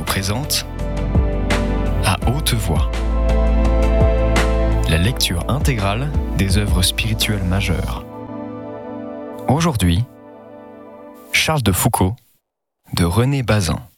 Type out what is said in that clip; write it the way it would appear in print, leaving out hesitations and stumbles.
vous présente À haute voix, la lecture intégrale des œuvres spirituelles majeures. Aujourd'hui, Charles de Foucauld de René Bazin.